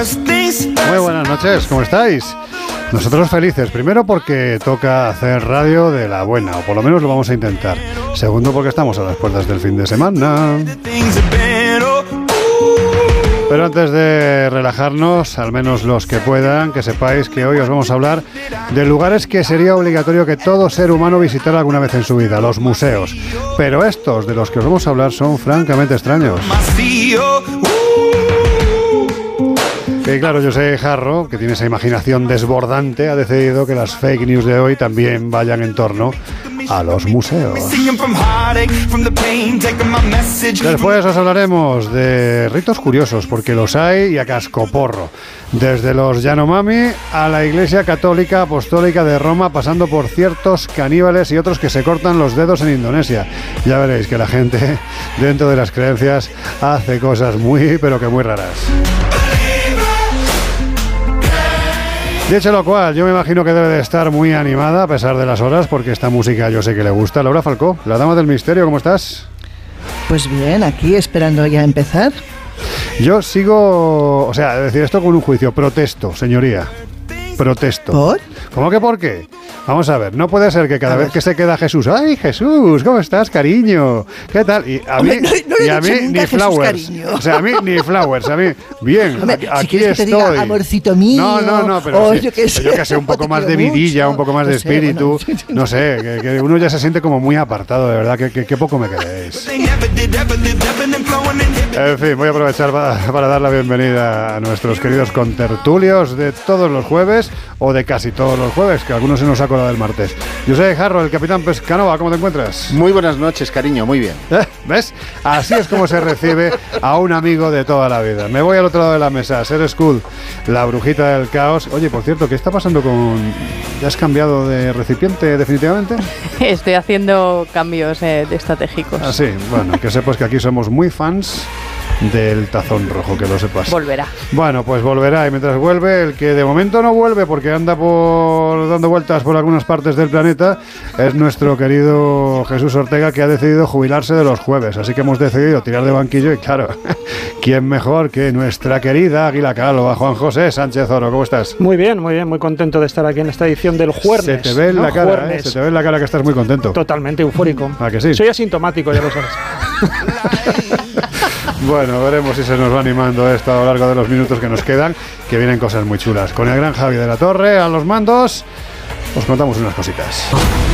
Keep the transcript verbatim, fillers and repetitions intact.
Muy buenas noches, ¿cómo estáis? Nosotros felices, primero porque toca hacer radio de la buena, o por lo menos lo vamos a intentar. Segundo porque estamos a las puertas del fin de semana. Pero antes de relajarnos, al menos los que puedan, que sepáis que hoy os vamos a hablar de lugares que sería obligatorio que todo ser humano visitara alguna vez en su vida, los museos. Pero estos de los que os vamos a hablar son francamente extraños. Y claro, José Jarro, que tiene esa imaginación desbordante, ha decidido que las fake news de hoy también vayan en torno a los museos. Después os hablaremos de ritos curiosos, porque los hay y a cascoporro. Desde los Yanomami a la Iglesia Católica Apostólica de Roma, pasando por ciertos caníbales y otros que se cortan los dedos en Indonesia. Ya veréis que la gente, dentro de las creencias, hace cosas muy, pero que muy raras. Dicho lo cual, yo me imagino que debe de estar muy animada a pesar de las horas, porque esta música yo sé que le gusta. Laura Falcó, la dama del misterio, ¿cómo estás? Pues bien, aquí esperando ya empezar. Yo sigo, o sea, decir esto con un juicio, protesto, señoría, protesto. ¿Por? ¿Cómo que por qué? Vamos a ver, no puede ser que cada a vez ver. que se queda Jesús, ¡ay, Jesús! ¿Cómo estás, cariño? ¿Qué tal? Y a Hombre, mí, no, no y a mí ni Jesús, flowers. cariño. O sea, a mí ni flowers, a mí, bien, Hombre, aquí, si aquí estoy. Que te diga, amorcito mío. No, no, no, pero o sí, yo que sé, yo que sé, un poco más de vidilla, mucho, un poco más de espíritu, no sé, bueno. no sé que, que uno ya se siente como muy apartado, de verdad, que, que, que poco me queréis. En fin, voy a aprovechar para, para dar la bienvenida a nuestros queridos contertulios de todos los jueves, o de casi todos los jueves, que algunos se nos ha colado del martes. José Jarro, el capitán Pescanova, ¿cómo te encuentras? Muy buenas noches, cariño, muy bien. ¿Eh? ¿Ves? Así es como se recibe a un amigo de toda la vida. Me voy al otro lado de la mesa, Ser School, la brujita del caos. Oye, por cierto, ¿qué está pasando con...? ¿Ya has cambiado de recipiente definitivamente? Estoy haciendo cambios eh, estratégicos. Ah, sí, bueno, que sepas que aquí somos muy fans del tazón rojo, que lo sepas. Volverá. Bueno, pues volverá, y mientras vuelve, el que de momento no vuelve porque anda por dando vueltas por algunas partes del planeta, es nuestro querido Jesús Ortega, que ha decidido jubilarse de los jueves, así que hemos decidido tirar de banquillo y claro, ¿quién mejor que nuestra querida Águila Calva? Juan José Sánchez Oro, ¿cómo estás? Muy bien, muy bien, muy contento de estar aquí en esta edición del Juernes. Se te ve en ¿no? la cara, ¿eh? Se te ve en la cara que estás muy contento. Totalmente eufórico. ¿A que sí? Soy asintomático, ya lo sabes. Bueno, veremos si se nos va animando esto a lo largo de los minutos que nos quedan, que vienen cosas muy chulas. Con el gran Javi de la Torre a los mandos, os contamos unas cositas.